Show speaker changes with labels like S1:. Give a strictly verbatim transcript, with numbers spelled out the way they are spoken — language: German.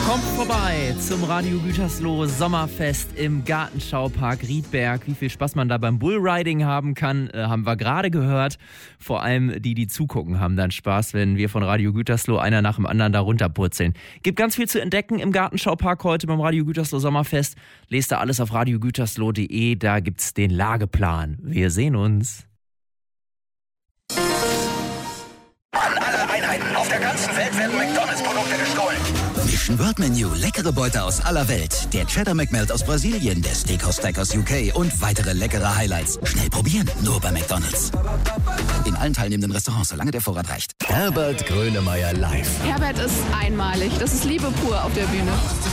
S1: Kommt vorbei zum Radio Gütersloh Sommerfest im Gartenschaupark Riedberg. Wie viel Spaß man da beim Bullriding haben kann, äh, haben wir gerade gehört. Vor allem die, die zugucken, haben dann Spaß, wenn wir von Radio Gütersloh einer nach dem anderen da runterpurzeln. Gibt ganz viel zu entdecken im Gartenschaupark heute beim Radio Gütersloh Sommerfest. Lest da alles auf radiogütersloh punkt de, da gibt's den Lageplan. Wir sehen uns.
S2: An alle Einheiten auf der ganzen Welt werden McDonalds-Produkte gestohlen.
S3: Mission World Menu, leckere Beute aus aller Welt. Der Cheddar McMelt aus Brasilien, der Steakhouse Stack aus U K und weitere leckere Highlights. Schnell probieren, nur bei McDonalds. In allen teilnehmenden Restaurants, solange der Vorrat reicht.
S4: Herbert Grönemeyer live.
S5: Herbert ist einmalig. Das ist Liebe pur auf der Bühne.